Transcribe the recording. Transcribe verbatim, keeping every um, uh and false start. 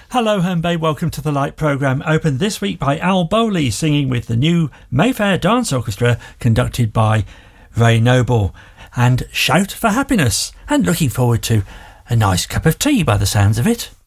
Hello Hembe, welcome to the Light programme, opened this week by Al Bowley singing with the new Mayfair Dance Orchestra conducted by Ray Noble, and Shout for Happiness, and looking forward to a nice cup of tea by the sounds of it.